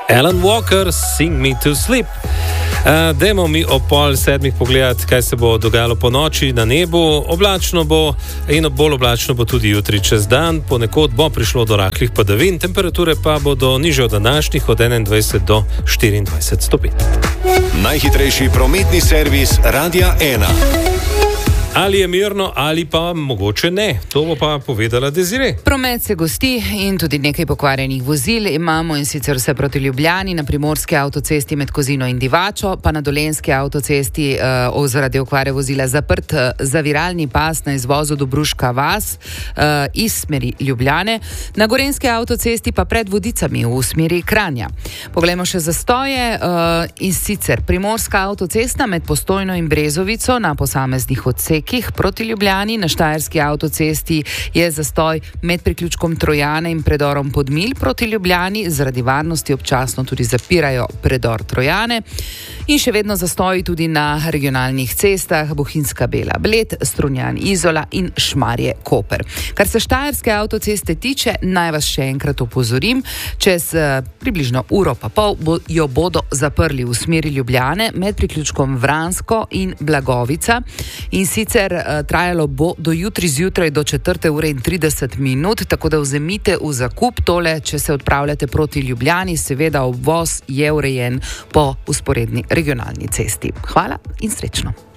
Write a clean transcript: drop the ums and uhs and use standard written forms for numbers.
Alan Walker, Sing Me to Sleep. Dajmo mi o 6:30 pogledati, kaj se bo dogajalo po noči na nebu. Oblačno bo in bolj oblačno bo tudi jutri čez dan. Ponekod bo prišlo do rahlih padavin, temperature pa bodo nižje od današnjih, od 21 do 24 stopinj. Najhitrejši prometni servis Radia 1. Ali je mirno, ali pa mogoče ne. To bo pa povedala Desiree. Promet se gosti in tudi nekaj pokvarjenih vozil imamo, in sicer vse proti Ljubljani, na primorski avtocesti med Kozino in Divačo, pa na dolenjski avtocesti zaradi okvare vozila zaprt zaviralni pas na izvozu Dobruška vas iz smeri Ljubljane, na gorenjski avtocesti pa pred Vodicami v smeri Kranja. Poglejmo še zastoje, in sicer primorska avtocesta med Postojno in Brezovico na posameznih odsekih proti Ljubljani, na štajerski avtocesti je zastoj med priključkom Trojane in predorom Podmilj proti Ljubljani, zaradi varnosti občasno tudi zapirajo predor Trojane, in še vedno zastoji tudi na regionalnih cestah Bohinjska Bela Bled, Strunjan Izola in Šmarje Koper. Kar se štajerske avtoceste tiče, naj vas še enkrat opozorim, čez približno uro pa pol jo bodo zaprli v smeri Ljubljane med priključkom Vransko in Blagovica, in sicer trajalo bo do jutri zjutraj do 4:30, tako da vzemite v zakup tole, če se odpravljate proti Ljubljani. Seveda obvoz je urejen po vzporedni regionalni cesti. Hvala in srečno.